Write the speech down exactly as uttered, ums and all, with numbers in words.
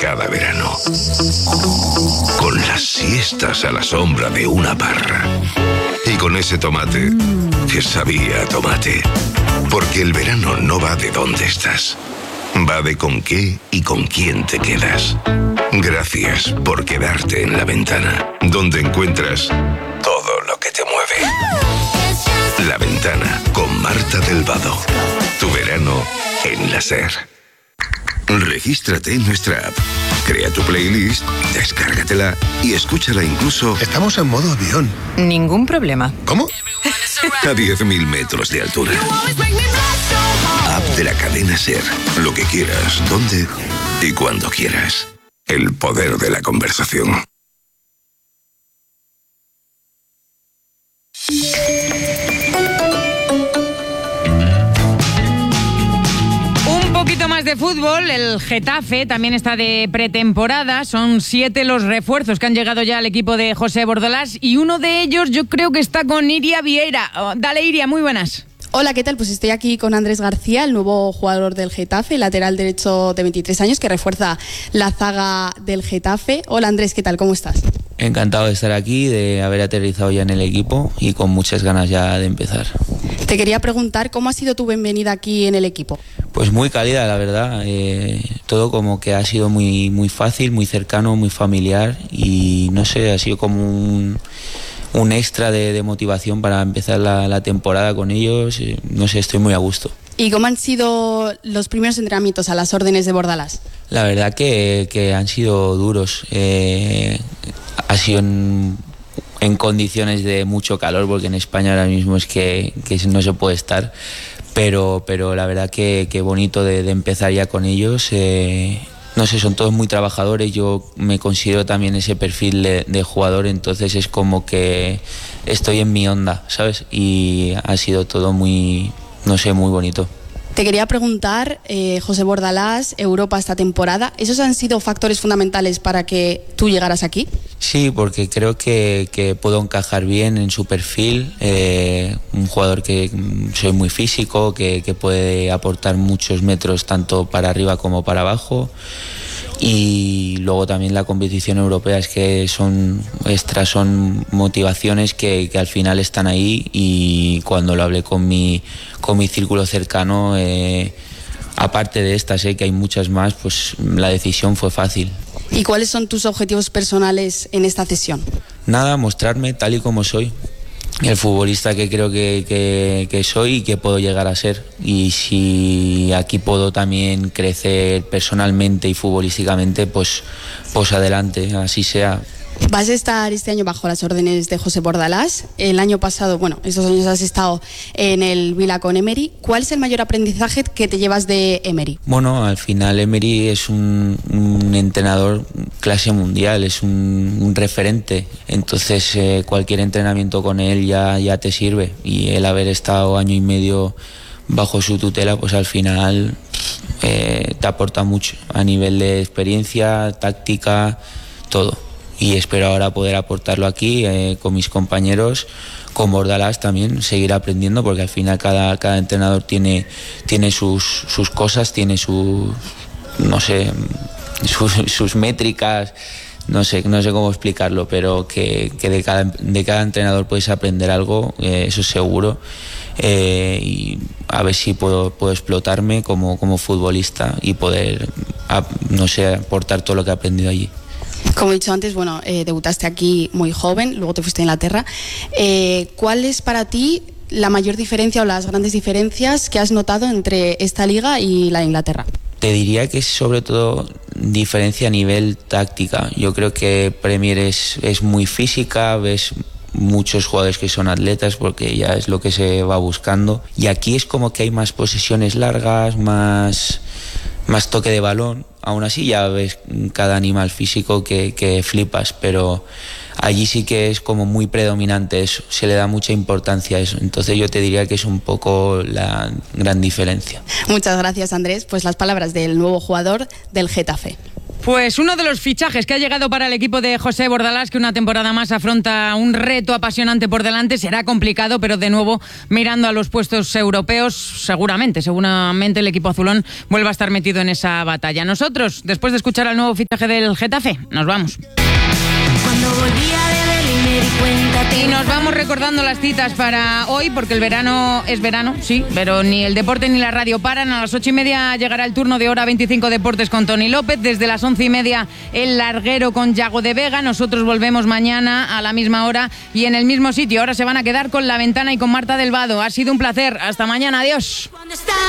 cada verano. Con las siestas a la sombra de una parra. Y con ese tomate que sabía a tomate. Porque el verano no va de dónde estás. Va de con qué y con quién te quedas. Gracias por quedarte en La Ventana, donde encuentras todo lo que te mueve. La Ventana, con Marta del Vado. Tu verano en la SER. Regístrate en nuestra app. Crea tu playlist, descárgatela y escúchala incluso... Estamos en modo avión. Ningún problema. ¿Cómo? A diez mil metros de altura. App de la cadena SER. Lo que quieras, dónde y cuando quieras. El poder de la conversación. Un poquito más de fútbol. El Getafe también está de pretemporada. Son siete los refuerzos que han llegado ya al equipo de José Bordalás y uno de ellos yo creo que está con Iria Vieira. Oh, dale, Iria, muy buenas. Hola, ¿qué tal? Pues estoy aquí con Andrés García, el nuevo jugador del Getafe, lateral derecho de veintitrés años, que refuerza la zaga del Getafe. Hola Andrés, ¿qué tal? ¿Cómo estás? Encantado de estar aquí, de haber aterrizado ya en el equipo y con muchas ganas ya de empezar. Te quería preguntar, ¿cómo ha sido tu bienvenida aquí en el equipo? Pues muy cálida, la verdad. Eh, todo como que ha sido muy, muy fácil, muy cercano, muy familiar y no sé, ha sido como un... un extra de, de motivación para empezar la, la temporada con ellos. No sé, estoy muy a gusto. ¿Y cómo han sido los primeros entrenamientos a las órdenes de Bordalás? La verdad que, que han sido duros. Eh, ha sido en, en condiciones de mucho calor, porque en España ahora mismo es que, que no se puede estar. Pero, pero la verdad que, que bonito de, de empezar ya con ellos. Eh, No sé, son todos muy trabajadores, yo me considero también ese perfil de, de jugador, entonces es como que estoy en mi onda, ¿sabes? Y ha sido todo muy, no sé, muy bonito. Te quería preguntar, eh, José Bordalás, Europa esta temporada, ¿esos han sido factores fundamentales para que tú llegaras aquí? Sí, porque creo que, que puedo encajar bien en su perfil, eh, un jugador que soy muy físico, que, que puede aportar muchos metros tanto para arriba como para abajo. Y luego también la competición europea, es que son extras, son motivaciones que, que al final están ahí, y cuando lo hablé con mi, con mi círculo cercano, eh, aparte de estas, eh, que hay muchas más, pues la decisión fue fácil. ¿Y cuáles son tus objetivos personales en esta cesión? Nada, mostrarme tal y como soy, el futbolista que creo que, que, que soy y que puedo llegar a ser. Y si aquí puedo también crecer personalmente y futbolísticamente, pues, pues adelante, así sea. Vas a estar este año bajo las órdenes de José Bordalás. El año pasado, bueno, estos años has estado en el Vila con Emery. ¿Cuál es el mayor aprendizaje que te llevas de Emery? Bueno, al final Emery es un, un entrenador clase mundial, es un, un referente. Entonces eh, cualquier entrenamiento con él ya, ya te sirve. Y el haber estado año y medio bajo su tutela, pues al final eh, te aporta mucho a nivel de experiencia, táctica, todo. Y espero ahora poder aportarlo aquí eh, con mis compañeros, con Bordalás también, seguir aprendiendo, porque al final cada, cada entrenador tiene, tiene sus, sus cosas, tiene sus, no sé, sus, sus métricas, no sé, no sé cómo explicarlo, pero que, que de, cada, de cada entrenador puedes aprender algo, eh, eso es seguro. Eh, y a ver si puedo, puedo explotarme como, como futbolista y poder, a, no sé, aportar todo lo que he aprendido allí. Como he dicho antes, bueno, eh, debutaste aquí muy joven, luego te fuiste a Inglaterra. Eh, ¿Cuál es para ti la mayor diferencia o las grandes diferencias que has notado entre esta liga y la de Inglaterra? Te diría que es sobre todo diferencia a nivel táctica. Yo creo que Premier es, es muy física, ves muchos jugadores que son atletas porque ya es lo que se va buscando. Y aquí es como que hay más posesiones largas, más, más toque de balón. Aún así ya ves cada animal físico que, que flipas, pero allí sí que es como muy predominante eso, se le da mucha importancia a eso. Entonces yo te diría que es un poco la gran diferencia. Muchas gracias, Andrés. Pues las palabras del nuevo jugador del Getafe. Pues uno de los fichajes que ha llegado para el equipo de José Bordalás, que una temporada más afronta un reto apasionante por delante, será complicado, pero de nuevo mirando a los puestos europeos, seguramente, seguramente el equipo azulón vuelva a estar metido en esa batalla. Nosotros, después de escuchar al nuevo fichaje del Getafe, nos vamos. Cuando volvía de Berlín me di cuenta que... Y nos vamos recordando las citas para hoy, porque el verano es verano, sí, pero ni el deporte ni la radio paran. A las ocho y media llegará el turno de Hora veinticinco Deportes con Tony López. Desde las once y media el larguero con Yago de Vega. Nosotros volvemos mañana a la misma hora y en el mismo sitio. Ahora se van a quedar con La Ventana y con Marta del Vado. Ha sido un placer. Hasta mañana. Adiós.